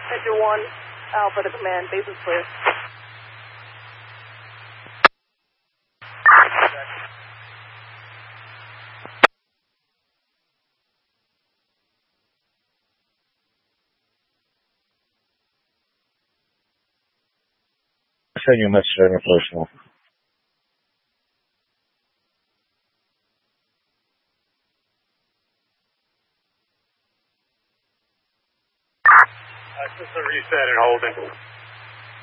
Engine 1, Alpha to command, base is clear. Send you a message on your personal. System reset and holding.